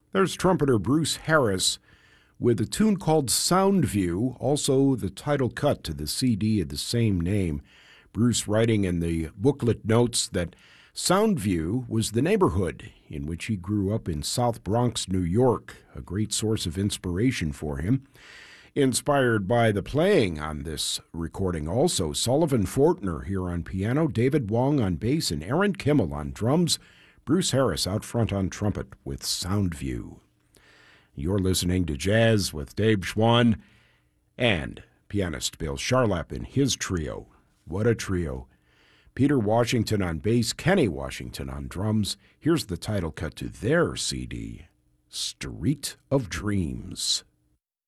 There's trumpeter Bruce Harris with a tune called Soundview, also the title cut to the CD of the same name. Bruce writing in the booklet notes that Soundview was the neighborhood in which he grew up in South Bronx, New York, a great source of inspiration for him. Inspired by the playing on this recording also, Sullivan Fortner here on piano, David Wong on bass, and Aaron Kimmel on drums. Bruce Harris out front on trumpet with Soundview. You're listening to Jazz with Dave Schwann and pianist Bill Charlap in his trio. What a trio. Peter Washington on bass, Kenny Washington on drums. Here's the title cut to their CD, Street of Dreams.